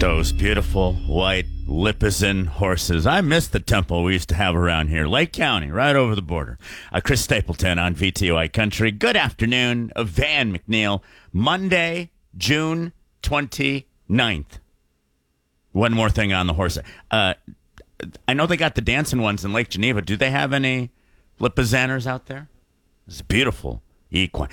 Those beautiful white Lipizan horses. I miss the temple we used to have around here. Lake County, right over the border. Chris Stapleton on VTY Country. Good afternoon, Van McNeil. Monday, June 29th. One more thing on the horse. I know they got the dancing ones in Lake Geneva. Do they have any Lipizaners out there? It's beautiful. Equine.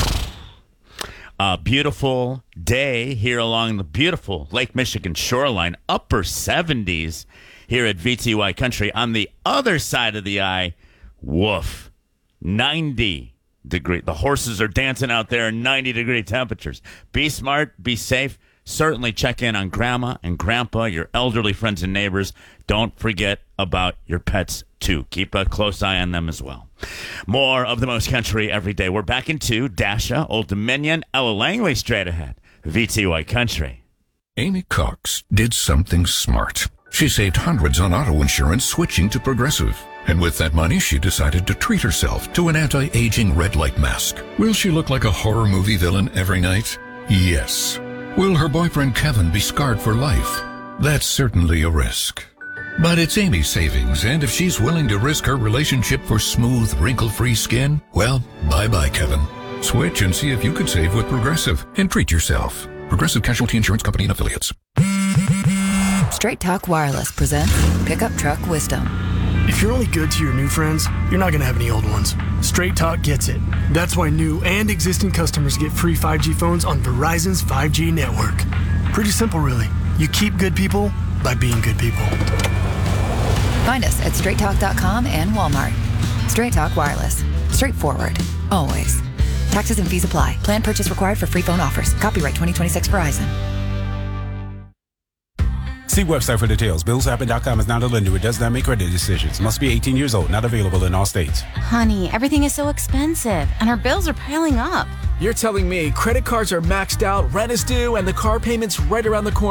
A beautiful day here along the beautiful Lake Michigan shoreline, upper 70s here at VTY Country. On the other side of the eye, woof, 90 degree. The horses are dancing out there in 90-degree temperatures. Be smart, be safe. Certainly check in on grandma and grandpa, your elderly friends and neighbors. Don't forget about your pets, too. Keep a close eye on them as well. More of the most country every day. We're back into Dasha, Old Dominion, Ella Langley straight ahead. VTY Country. Amy Cox did something smart. She saved hundreds on auto insurance switching to Progressive. And with that money, she decided to treat herself to an anti-aging red light mask. Will she look like a horror movie villain every night? Yes. Will her boyfriend Kevin be scarred for life? That's certainly a risk. But it's Amy's savings, and if she's willing to risk her relationship for smooth, wrinkle-free skin, well, bye-bye, Kevin. Switch and see if you could save with Progressive and treat yourself. Progressive Casualty Insurance Company and Affiliates. Straight Talk Wireless presents Pickup Truck Wisdom. If you're only good to your new friends, you're not going to have any old ones. Straight Talk gets it. That's why new and existing customers get free 5G phones on Verizon's 5G network. Pretty simple, really. You keep good people by being good people. Find us at straighttalk.com and Walmart. Straight Talk Wireless. Straightforward. Always. Taxes and fees apply. Plan purchase required for free phone offers. Copyright 2026 Verizon. See website for details. BillsHappen.com is not a lender. It does not make credit decisions. Must be 18 years old. Not available in all states. Honey, everything is so expensive, and our bills are piling up. You're telling me credit cards are maxed out, rent is due, and the car payment's right around the corner.